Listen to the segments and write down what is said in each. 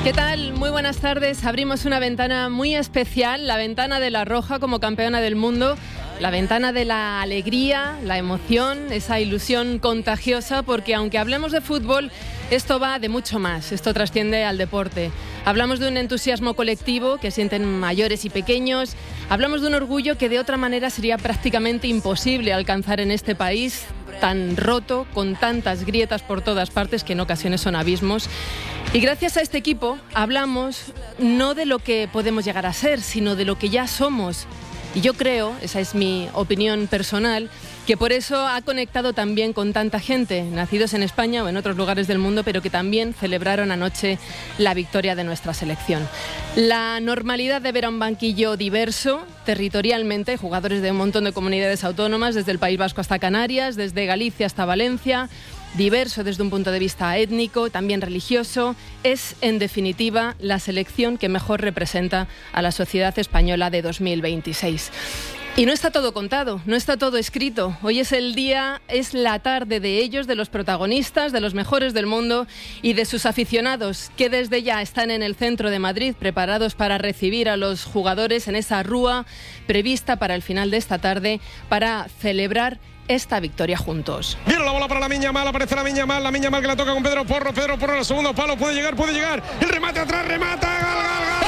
¿Qué tal? Muy buenas tardes. Abrimos una ventana muy especial, la ventana de La Roja como campeona del mundo, la ventana de la alegría, la emoción, esa ilusión contagiosa, porque aunque hablemos de fútbol, esto va de mucho más, esto trasciende al deporte. Hablamos de un entusiasmo colectivo que sienten mayores y pequeños, hablamos de un orgullo que de otra manera sería prácticamente imposible alcanzar en este país tan roto, con tantas grietas por todas partes que en ocasiones son abismos. Y gracias a este equipo hablamos no de lo que podemos llegar a ser, sino de lo que ya somos. Y yo creo, esa es mi opinión personal, que por eso ha conectado también con tanta gente, nacidos en España o en otros lugares del mundo, pero que también celebraron anoche la victoria de nuestra selección. La normalidad de ver a un banquillo diverso, territorialmente, jugadores de un montón de comunidades autónomas, desde el País Vasco hasta Canarias, desde Galicia hasta Valencia, diverso desde un punto de vista étnico, también religioso, es en definitiva la selección que mejor representa a la sociedad española de 2026. Y no está todo contado, no está todo escrito. Hoy es el día, es la tarde de ellos, de los protagonistas, de los mejores del mundo y de sus aficionados, que desde ya están en el centro de Madrid, preparados para recibir a los jugadores en esa rúa prevista para el final de esta tarde, para celebrar esta victoria juntos. Viene la bola para Lamine Yamal, aparece Lamine Yamal que la toca con Pedro Porro al segundo palo, puede llegar, el remate atrás, remata, gol.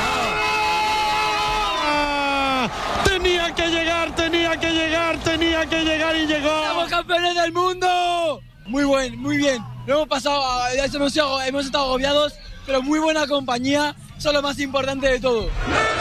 Tenía que llegar y llegó. ¡Somos campeones del mundo! Muy bien. Lo hemos pasado, hemos estado agobiados, pero muy buena compañía, eso es lo más importante de todo.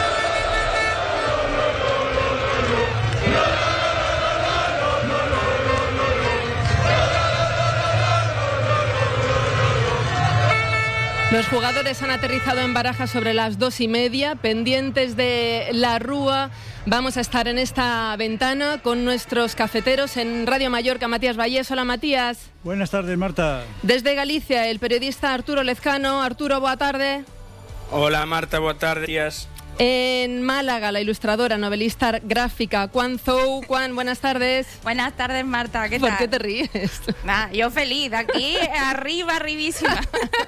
Los jugadores han aterrizado en Barajas sobre las 2:30, pendientes de la rúa. Vamos a estar en esta ventana con nuestros cafeteros en Radio Mallorca, Matías Vallés. Hola, Matías. Buenas tardes, Marta. Desde Galicia, el periodista Arturo Lezcano. Arturo, boa tarde. Hola, Marta, boa tarde. Días. En Málaga, la ilustradora, novelista gráfica, Juan Zou. Juan, buenas tardes. Buenas tardes, Marta, ¿qué tal? ¿Por qué te ríes? Nah, yo feliz, aquí arribísima.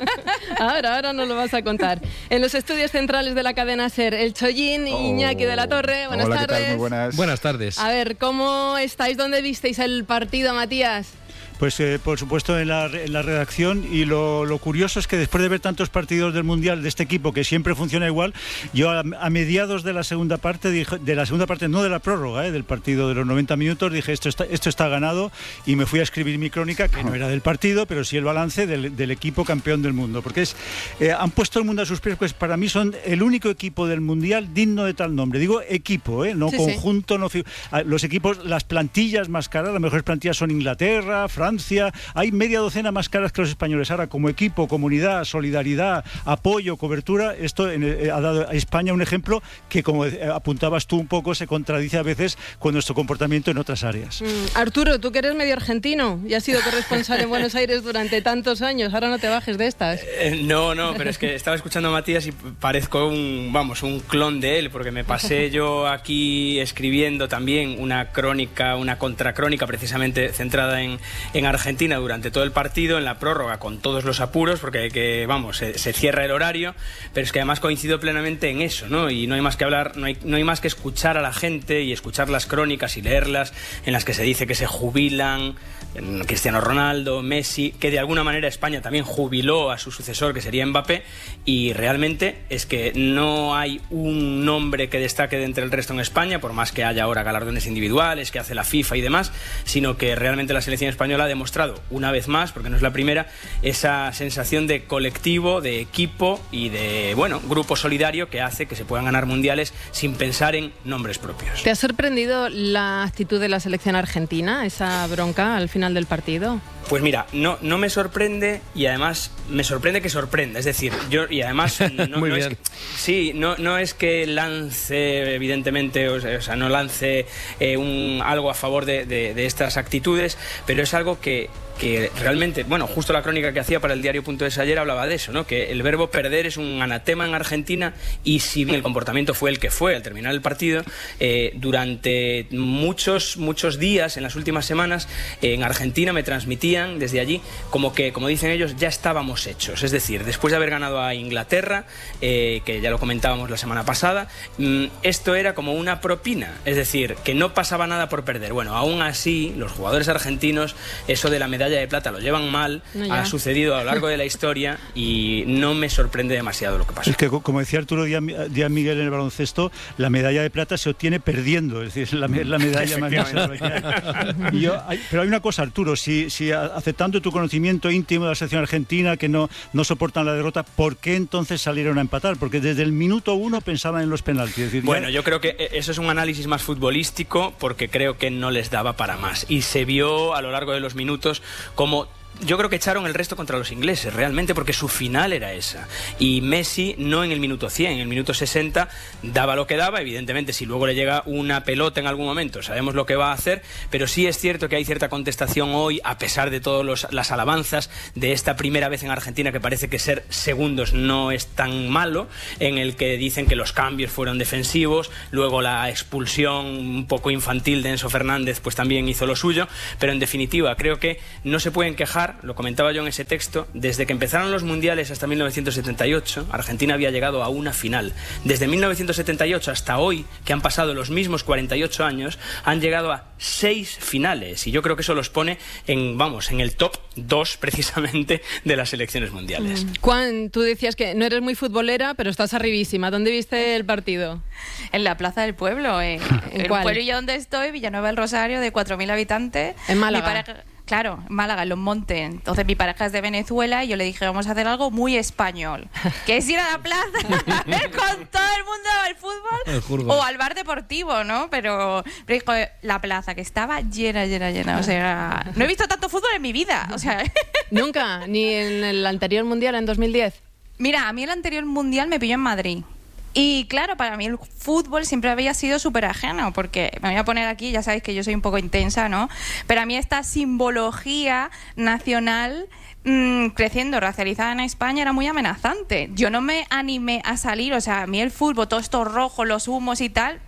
Ahora nos lo vas a contar. En los estudios centrales de la cadena SER, el Chollín, Iñaki de la Torre. Buenas tardes. ¿Qué tal? Muy buenas. Buenas tardes. A ver, ¿cómo estáis? ¿Dónde visteis el partido, Matías? Pues por supuesto en la redacción, y lo curioso es que después de ver tantos partidos del Mundial de este equipo que siempre funciona igual, yo a mediados de la segunda parte, no de la prórroga, del partido de los 90 minutos, dije esto está ganado, y me fui a escribir mi crónica, que no era del partido, pero sí el balance del equipo campeón del mundo, porque han puesto el mundo a sus pies, pues para mí son el único equipo del Mundial digno de tal nombre. Digo equipo, no sí, conjunto, sí. No los equipos, las plantillas más caras, las mejores plantillas son Inglaterra, Francia, hay media docena más caras que los españoles. Ahora, como equipo, comunidad, solidaridad, apoyo, cobertura, esto ha dado a España un ejemplo que, como apuntabas tú un poco, se contradice a veces con nuestro comportamiento en otras áreas. Arturo, tú que eres medio argentino y has sido corresponsal en Buenos Aires durante tantos años, ahora no te bajes de estas. No, pero es que estaba escuchando a Matías y parezco un clon de él, porque me pasé yo aquí escribiendo también una crónica, una contracrónica precisamente centrada en Argentina durante todo el partido, en la prórroga, con todos los apuros, porque se cierra el horario, pero es que además coincido plenamente en eso, ¿no? Y no hay más que hablar, no hay más que escuchar a la gente y escuchar las crónicas y leerlas, en las que se dice que se jubilan Cristiano Ronaldo, Messi, que de alguna manera España también jubiló a su sucesor, que sería Mbappé, y realmente es que no hay un nombre que destaque de entre el resto en España, por más que haya ahora galardones individuales que hace la FIFA y demás, sino que realmente la selección española ha demostrado una vez más, porque no es la primera, esa sensación de colectivo, de equipo y de, grupo solidario que hace que se puedan ganar mundiales sin pensar en nombres propios. ¿Te ha sorprendido la actitud de la selección argentina, esa bronca al final del partido? Pues mira, no me sorprende, y además me sorprende que sorprenda, es decir, y además no es que lance, evidentemente, no lance algo a favor de estas actitudes, pero es algo que que realmente, bueno, justo la crónica que hacía para el diario.es ayer hablaba de eso, ¿no? Que el verbo perder es un anatema en Argentina, y si bien el comportamiento fue el que fue al terminar el partido, durante muchos días, en las últimas semanas, en Argentina me transmitían desde allí como que, como dicen ellos, ya estábamos hechos. Es decir, después de haber ganado a Inglaterra, que ya lo comentábamos la semana pasada, esto era como una propina, es decir, que no pasaba nada por perder. Bueno, aún así, los jugadores argentinos, eso de la medalla de plata lo llevan mal, ha sucedido a lo largo de la historia, y no me sorprende demasiado lo que pasó. Es que, como decía Arturo Díaz Miguel en el baloncesto, la medalla de plata se obtiene perdiendo, es decir, la medalla más pero hay una cosa, Arturo, si aceptando tu conocimiento íntimo de la selección argentina, que no soportan la derrota, ¿por qué entonces salieron a empatar? Porque desde el minuto 1 pensaban en los penaltis. Es decir, bueno, yo creo que eso es un análisis más futbolístico, porque creo que no les daba para más, y se vio a lo largo de los minutos como... Yo creo que echaron el resto contra los ingleses, realmente, porque su final era esa. Y Messi, no en el minuto 100, en el minuto 60, daba lo que daba. Evidentemente, si luego le llega una pelota en algún momento, sabemos lo que va a hacer, pero sí es cierto que hay cierta contestación hoy, a pesar de todas las alabanzas de esta primera vez en Argentina, que parece que ser segundos no es tan malo, en el que dicen que los cambios fueron defensivos, luego la expulsión un poco infantil de Enzo Fernández pues también hizo lo suyo, pero en definitiva creo que no se pueden quejar. Lo comentaba yo en ese texto, desde que empezaron los mundiales hasta 1978, Argentina había llegado a una final. Desde 1978 hasta hoy, que han pasado los mismos 48 años, han llegado a 6 finales, y yo creo que eso los pone en el top 2 precisamente de las selecciones mundiales. Juan, tú decías que no eres muy futbolera, pero estás arribísima. ¿Dónde viste el partido? En la Plaza del Pueblo, ¿En el pueblillo donde estoy, Villanueva del Rosario, de 4.000 habitantes. En Málaga. Claro, Málaga, en Los Montes. Entonces mi pareja es de Venezuela y yo le dije, vamos a hacer algo muy español, que es ir a la plaza a ver con todo el mundo el fútbol o al bar deportivo, ¿no? Pero dijo, la plaza, que estaba llena. O sea, no he visto tanto fútbol en mi vida. O sea, ¿nunca? ¿Ni en el anterior mundial, en 2010? Mira, a mí el anterior mundial me pilló en Madrid. Y claro, para mí el fútbol siempre había sido súper ajeno, porque me voy a poner aquí, ya sabéis que yo soy un poco intensa, ¿no? Pero a mí esta simbología nacional creciendo, racializada en España, era muy amenazante. Yo no me animé a salir, o sea, a mí el fútbol, todo esto rojo, los humos y tal...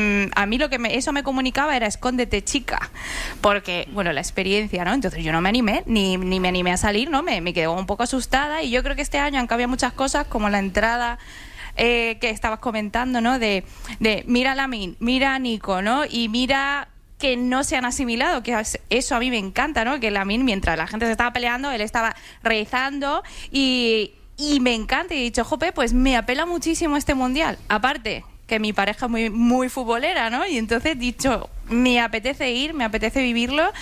a mí lo que eso me comunicaba era escóndete, chica, porque bueno, la experiencia, ¿no? Entonces yo no me animé, ni me animé a salir, ¿no? Me quedé un poco asustada, y yo creo que este año han cambiado muchas cosas, como la entrada que estabas comentando, ¿no? De mira a Lamine, mira a Nico, ¿no? Y mira que no se han asimilado, que eso a mí me encanta, ¿no? Que Lamine, mientras la gente se estaba peleando, él estaba rezando, y me encanta, y he dicho, jope, pues me apela muchísimo este mundial. Aparte que mi pareja es muy, muy futbolera, ¿no? Y entonces he dicho, me apetece ir, me apetece vivirlo.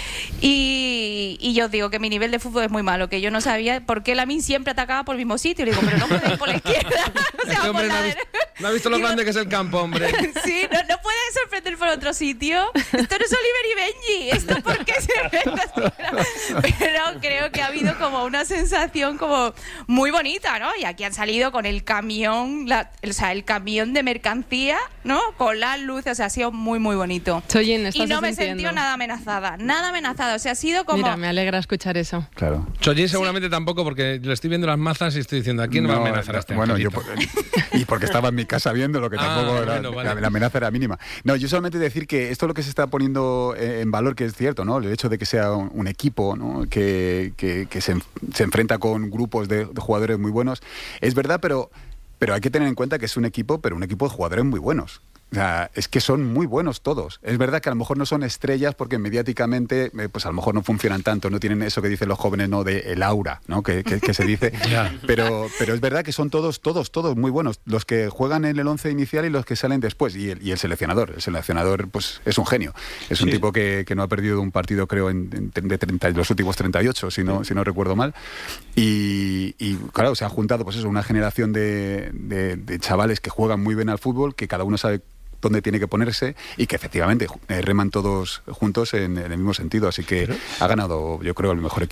Y yo os digo que mi nivel de fútbol es muy malo, que yo no sabía por qué Lamine siempre atacaba por el mismo sitio. Y digo, pero no puede ir por la izquierda. O sea, hombre, no ha visto lo grande que es el campo, hombre. Sí, no puede sorprender por otro sitio. Esto no es Oliver y Benji. ¿Esto por qué se ve? Pero creo que ha habido como una sensación como muy bonita, ¿no? Y aquí han salido con el camión, el camión de mercancía, ¿no? Con las luces, o sea, ha sido muy, muy bonito. Choyin, y no me he sentido nada amenazada. O sea, ha sido como... Mira, me alegra escuchar eso. Claro. Choyin seguramente tampoco, porque le estoy viendo las mazas y estoy diciendo, ¿a quién no va a amenazar a este bueno, angelito? y porque estaba en mi casa viendo lo que tampoco la amenaza era mínima. No, yo solamente decir que esto es lo que se está poniendo en valor, que es cierto, ¿no? El hecho de que sea un equipo, ¿no? que se enfrenta con grupos de jugadores muy buenos, es verdad, pero hay que tener en cuenta que es un equipo, pero un equipo de jugadores muy buenos. O sea, es que son muy buenos todos. Es verdad que a lo mejor no son estrellas porque mediáticamente pues a lo mejor no funcionan tanto, no tienen eso que dicen los jóvenes, ¿no? De el aura, ¿no? Que se dice. Yeah. Pero es verdad que son todos muy buenos. Los que juegan en el 11 inicial y los que salen después. Y el seleccionador. El seleccionador pues es un genio. Es un tipo que no ha perdido un partido, creo, de los últimos 38, si no recuerdo mal. Y claro, se ha juntado pues eso, una generación de chavales que juegan muy bien al fútbol, que cada uno sabe dónde tiene que ponerse y que efectivamente reman todos juntos en el mismo sentido, así que ha ganado, yo creo, el mejor equipo.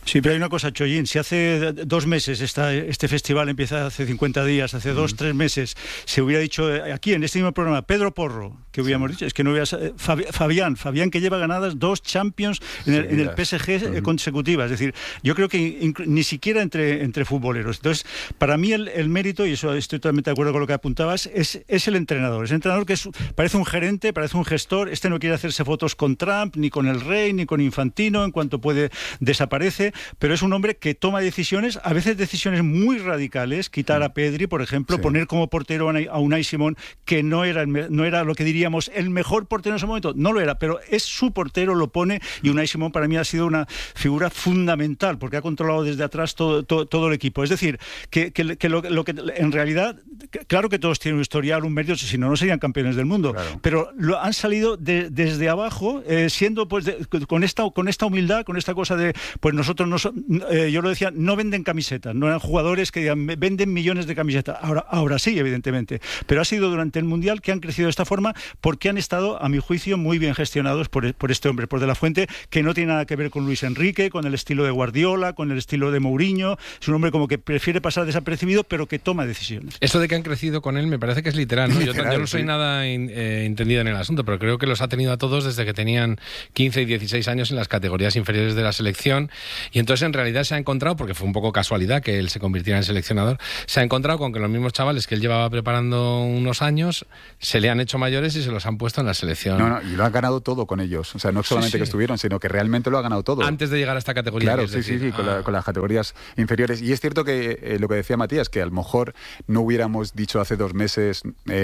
Sí, pero hay una cosa, Chollín, si hace 2 meses este festival empieza hace 50 días, hace 2-3 meses, se hubiera dicho aquí en este mismo programa, Pedro Porro, que hubiéramos dicho, es que no hubiera... Fabián que lleva ganadas 2 Champions en el PSG consecutivas, es decir, yo creo que ni siquiera entre futboleros. Entonces, para mí el mérito, y eso estoy totalmente de acuerdo con lo que apuntabas, es el entrenador. Es el entrenador que parece un gerente, parece un gestor, no quiere hacerse fotos con Trump, ni con el rey, ni con Infantino, en cuanto puede desaparece, pero es un hombre que toma decisiones, a veces decisiones muy radicales, quitar a Pedri, por ejemplo, poner como portero a Unai Simón, que no era lo que diríamos el mejor portero en ese momento, no lo era, pero es su portero, lo pone, y Unai Simón para mí ha sido una figura fundamental, porque ha controlado desde atrás todo el equipo. Es decir, que lo que en realidad, claro que todos tienen un historial, un mérito, si no serían campeones del mundo, pero han salido desde abajo, siendo pues con esta humildad, con esta cosa de pues nosotros yo lo decía, no venden camisetas, no eran jugadores que digan, venden millones de camisetas, ahora sí, evidentemente, pero ha sido durante el Mundial que han crecido de esta forma porque han estado, a mi juicio, muy bien gestionados por este hombre, por De la Fuente, que no tiene nada que ver con Luis Enrique, con el estilo de Guardiola, con el estilo de Mourinho. Es un hombre como que prefiere pasar desapercibido, pero que toma decisiones. Esto de que han crecido con él me parece que es literal, ¿no? Yo no soy nada entendido en el asunto, pero creo que los ha tenido a todos desde que tenían 15 y 16 años en las categorías inferiores de la selección, y entonces en realidad se ha encontrado, porque fue un poco casualidad que él se convirtiera en seleccionador, se ha encontrado con que los mismos chavales que él llevaba preparando unos años se le han hecho mayores y se los han puesto en la selección. No, y lo ha ganado todo con ellos. O sea, no solamente que estuvieron, sino que realmente lo ha ganado todo. Antes de llegar a esta categoría. Claro, sí, con las categorías inferiores. Y es cierto que lo que decía Matías, que a lo mejor no hubiéramos dicho hace 2 meses,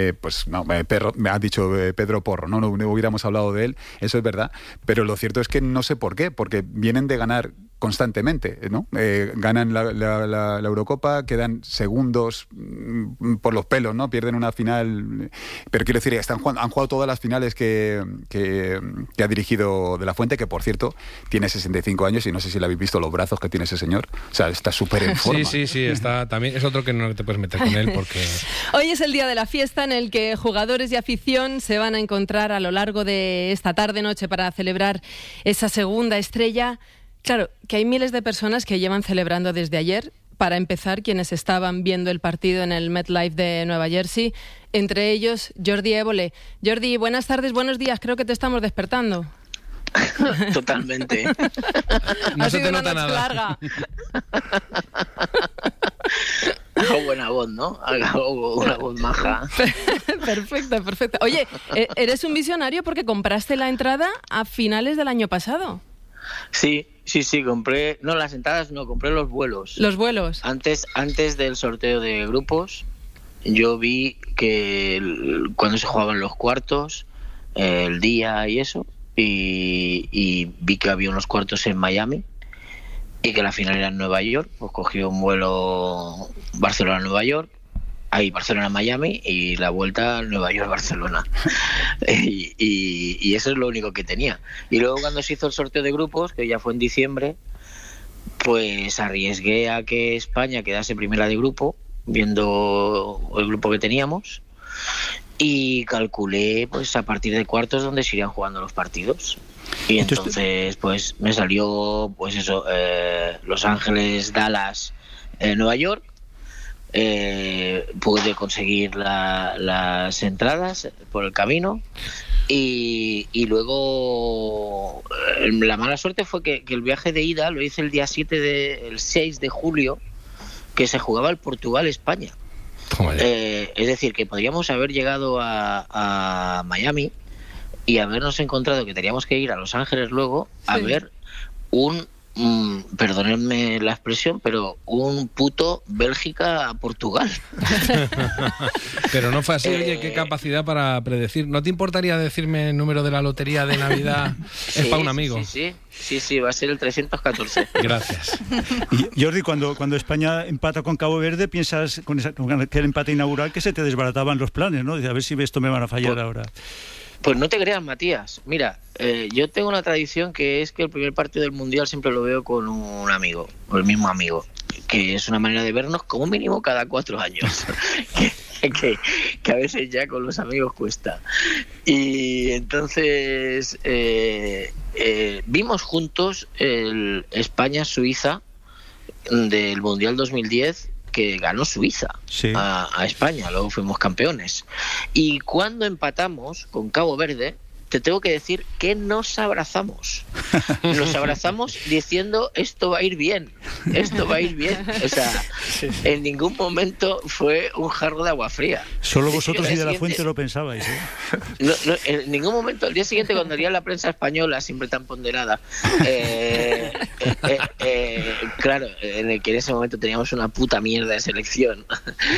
me ha dicho Pedro Porro, no hubiéramos hablado de él, eso es verdad, pero lo cierto es que no sé por qué, porque vienen de ganar constantemente, ¿no? Ganan la Eurocopa, quedan segundos por los pelos, ¿no? Pierden una final, pero quiero decir, han jugado todas las finales que ha dirigido De la Fuente, que por cierto tiene 65 años y no sé si le habéis visto los brazos que tiene ese señor, o sea, está súper en forma. Sí, está también, es otro que no te puedes meter con él porque... Hoy es el día de la fiesta en el que jugadores y afición se van a encontrar a lo largo de esta tarde-noche para celebrar esa segunda estrella. Claro, que hay miles de personas que llevan celebrando desde ayer. Para empezar, quienes estaban viendo el partido en el MetLife de Nueva Jersey, entre ellos Jordi Évole. Jordi, buenas tardes, buenos días, creo que te estamos despertando. Totalmente. No se te nota nada. Larga. Hago buena voz, ¿no? Hago una voz maja. Perfecto. Oye, eres un visionario porque compraste la entrada a finales del año pasado. Sí, compré... No, las entradas no, compré los vuelos. ¿Los vuelos? Antes del sorteo de grupos, yo vi que cuando se jugaban los cuartos, el día y eso, y vi que había unos cuartos en Miami y que la final era en Nueva York, pues cogí un vuelo Barcelona-Nueva York, ahí Barcelona-Miami y la vuelta Nueva York-Barcelona. y eso es lo único que tenía. Y luego cuando se hizo el sorteo de grupos, que ya fue en diciembre, pues arriesgué a que España quedase primera de grupo, viendo el grupo que teníamos, y calculé pues a partir de cuartos donde se irían jugando los partidos. Y entonces pues me salió pues eso, Los Ángeles, Dallas, Nueva York. Pude conseguir las entradas por el camino y luego la mala suerte fue que el viaje de ida lo hice el día 6 de julio, que se jugaba el Portugal-España. Es decir, que podríamos haber llegado a Miami y habernos encontrado que teníamos que ir a Los Ángeles luego a ver perdónenme la expresión, pero un puto Bélgica-Portugal. Pero no fue así. Oye, qué capacidad para predecir. ¿No te importaría decirme el número de la lotería de Navidad? Es para un amigo. Sí, va a ser el 314. Gracias. Y Jordi, cuando España empata con Cabo Verde, piensas con aquel empate inaugural que se te desbarataban los planes, ¿no? Dices, a ver si esto me van a fallar ahora. Pues no te creas, Matías. Mira, yo tengo una tradición que es que el primer partido del Mundial siempre lo veo con un amigo, o el mismo amigo, que es una manera de vernos como mínimo cada 4 años. que a veces ya con los amigos cuesta. Y entonces vimos juntos el España-Suiza del Mundial 2010, que ganó Suiza a España, luego fuimos campeones. Y cuando empatamos con Cabo Verde, te tengo que decir que nos abrazamos. Nos abrazamos diciendo, esto va a ir bien, esto va a ir bien. O sea, en ningún momento fue un jarro de agua fría. Solo vosotros y de la Fuente lo pensabais, ¿eh? No, en ningún momento. El día siguiente, cuando leía la prensa española, siempre tan ponderada, claro, en el que en ese momento teníamos una puta mierda de selección,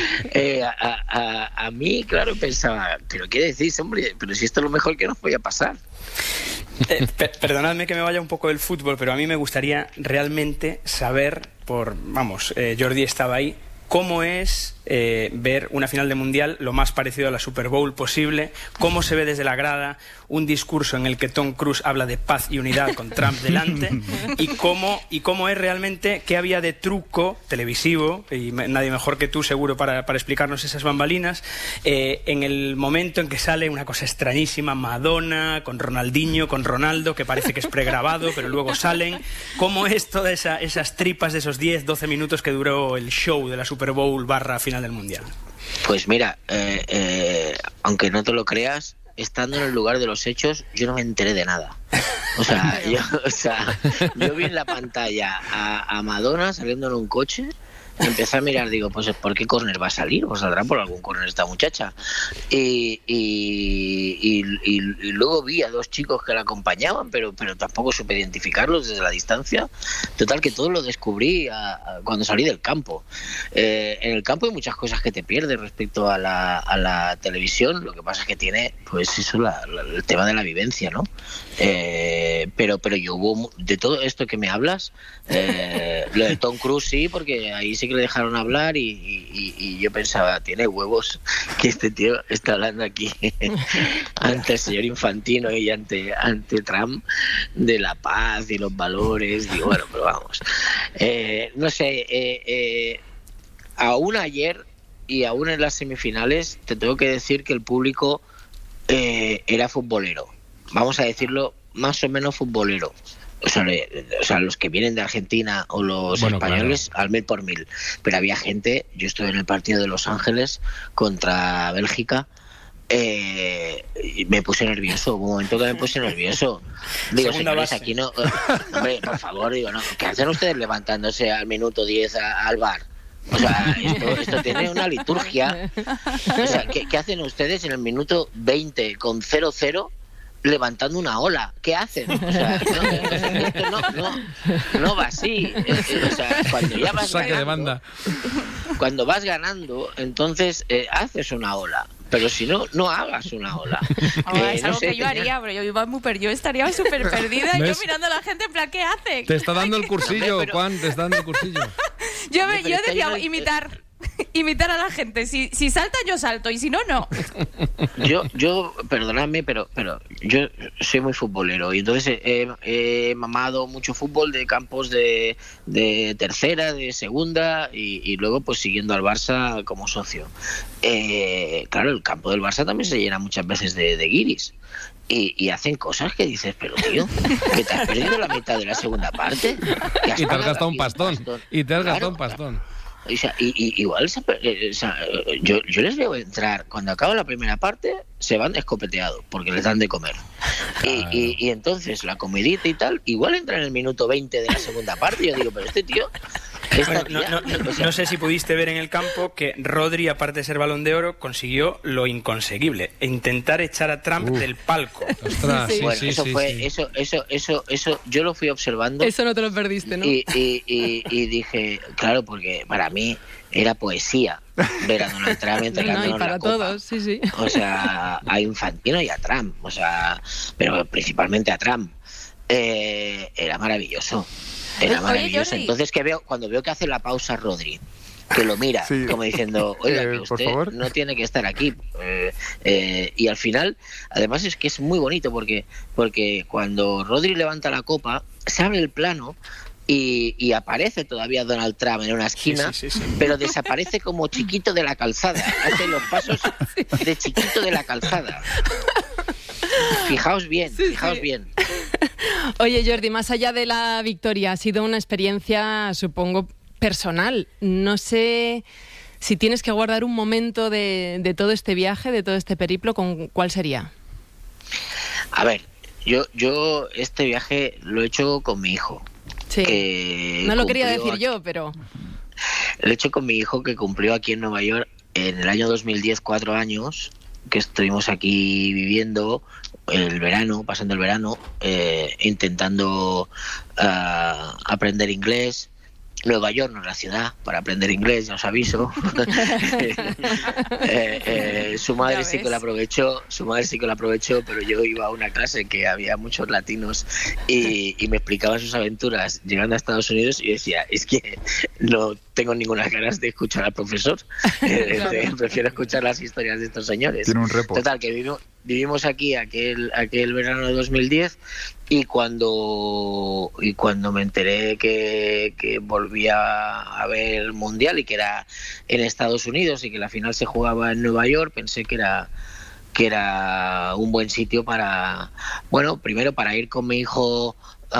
a mí, claro, pensaba, ¿pero qué decís, hombre? Pero si esto es lo mejor que nos podía pasar. Perdonadme que me vaya un poco del fútbol, pero a mí me gustaría realmente saber, Jordi estaba ahí, cómo es ver una final de Mundial lo más parecido a la Super Bowl posible, cómo se ve desde la grada un discurso en el que Tom Cruise habla de paz y unidad con Trump delante, y cómo es realmente, qué había de truco televisivo, y nadie mejor que tú seguro para explicarnos esas bambalinas, en el momento en que sale una cosa extrañísima, Madonna con Ronaldinho, con Ronaldo, que parece que es pregrabado, pero luego salen, cómo es todas esas tripas de esos 10-12 minutos que duró el show de la Super Bowl / final del Mundial. Pues mira, aunque no te lo creas, estando en el lugar de los hechos, yo no me enteré de nada. O sea, yo vi en la pantalla a Madonna saliendo en un coche, empecé a mirar, digo, pues ¿por qué córner va a salir? Pues saldrá por algún córner esta muchacha. Y luego vi a dos chicos que la acompañaban, pero tampoco supe identificarlos desde la distancia. Total, que todo lo descubrí cuando salí del campo. En el campo hay muchas cosas que te pierdes respecto a la televisión. Lo que pasa es que tiene, pues eso, el tema de la vivencia, ¿no? Pero yo hubo, de todo esto que me hablas, lo de Tom Cruise sí, porque ahí sí que le dejaron hablar y yo pensaba, tiene huevos que este tío está hablando aquí ante el señor Infantino y ante Trump de la paz y los valores. Digo, bueno, pero vamos, no sé, aún ayer y aún en las semifinales te tengo que decir que el público era futbolero, vamos a decirlo, más o menos futbolero. O sea, los que vienen de Argentina o los españoles, claro, al 1000 por 1000. Pero había gente, yo estuve en el partido de Los Ángeles contra Bélgica, y me puse nervioso, hubo un momento que me puse nervioso. Digo, señores, aquí no, hombre, por favor, digo, no, ¿qué hacen ustedes levantándose al minuto 10 al bar? O sea, esto tiene una liturgia. O sea, ¿qué hacen ustedes en el minuto 20 con 0-0? Levantando una ola, ¿qué hacen? O sea, esto no va así. O sea, cuando ya vas ganando, cuando vas ganando, entonces haces una ola. Pero si no hagas una ola. Es algo que yo haría, pero yo estaría súper perdida. Yo mirando a la gente en plan, ¿qué hacen? Te está dando el cursillo, Juan, te está dando el cursillo. Yo decía imitar a la gente. Si saltan, yo salto, y si no, no. Yo perdonadme, pero yo soy muy futbolero, y entonces he mamado mucho fútbol de campos de tercera, de segunda, y luego pues siguiendo al Barça como socio. Claro, el campo del Barça también se llena muchas veces de guiris. Y hacen cosas que dices, pero tío, que te has perdido la mitad de la segunda parte. Y te has gastado un pastón. Y te has gastado un pastón. O sea, igual, o sea, yo les veo entrar, cuando acaba la primera parte, se van escopeteados, porque les dan de comer. Y entonces la comidita y tal, igual entra en el minuto 20 de la segunda parte, y yo digo, pero este tío... Bueno, no sé si pudiste ver en el campo que Rodri, aparte de ser Balón de Oro, consiguió lo inconseguible: intentar echar a Trump del palco. Ostras, sí. Bueno, eso yo lo fui observando. Eso no te lo perdiste, ¿no? Y dije, claro, porque para mí era poesía ver a Donald Trump entregándonos y para la copa. todos, sí. O sea, a Infantino y a Trump, o sea, pero principalmente a Trump. Era maravilloso. Era maravilloso. Oye, entonces cuando veo que hace la pausa Rodri, que lo mira, sí, como diciendo, oiga, que usted no tiene que estar aquí. Y al final, además es que es muy bonito, porque cuando Rodri levanta la copa, se abre el plano y aparece todavía Donald Trump en una esquina, sí. pero desaparece como chiquito de la calzada, hace los pasos de chiquito de la calzada. Fijaos bien, bien. Oye, Jordi, más allá de la victoria, ha sido una experiencia, supongo, personal. No sé si tienes que guardar un momento de todo este viaje, de todo este periplo, ¿cuál sería? A ver, yo este viaje lo he hecho con mi hijo. Sí. No lo quería decir yo, pero... Lo he hecho con mi hijo, que cumplió aquí en Nueva York en el año 2010 4 años, que estuvimos aquí viviendo el verano, pasando el verano, intentando aprender inglés. Nueva York no es la ciudad para aprender inglés, ya os aviso. Su madre sí que lo aprovechó, pero yo iba a una clase que había muchos latinos y me explicaban sus aventuras llegando a Estados Unidos y decía, es que no tengo ninguna ganas de escuchar al profesor, prefiero escuchar las historias de estos señores. Tiene un repo. Total, que vivimos aquí aquel verano de 2010 y cuando me enteré que volvía a ver el Mundial y que era en Estados Unidos y que la final se jugaba en Nueva York, pensé que era un buen sitio para, bueno, primero para ir con mi hijo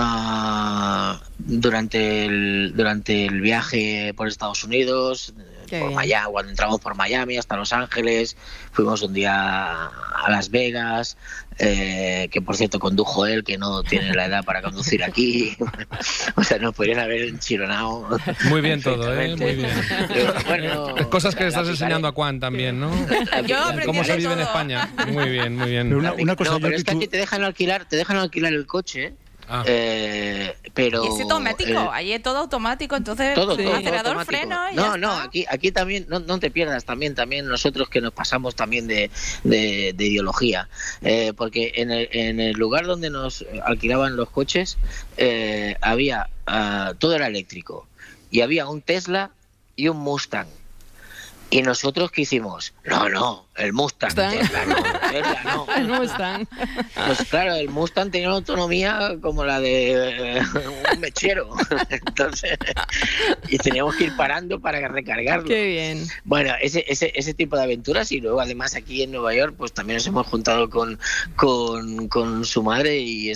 durante el viaje por Estados Unidos, por Miami, cuando entramos por Miami hasta Los Ángeles, fuimos un día a Las Vegas, que por cierto condujo él, que no tiene la edad para conducir aquí. O sea, nos podrían haber enchironado. Muy bien todo, muy bien. Pero, bueno, cosas que le estás enseñando a Juan también, ¿no? Cómo se vive en España. Muy bien. Una cosa, no, pero es que aquí te dejan alquilar el coche. Pero y es automático, ahí es todo automático, entonces todo acelerador, automático. freno y no, aquí también no te pierdas, también nosotros que nos pasamos también de ideología, porque en el lugar donde nos alquilaban los coches había todo era eléctrico y había un Tesla y un Mustang. ¿Y nosotros qué hicimos? No, el Mustang. Tesla no. El Mustang. Pues claro, el Mustang tenía una autonomía como la de un mechero. Entonces, y teníamos que ir parando para recargarlo. Qué bien. Bueno, ese tipo de aventuras, y luego además aquí en Nueva York pues también nos hemos juntado con su madre y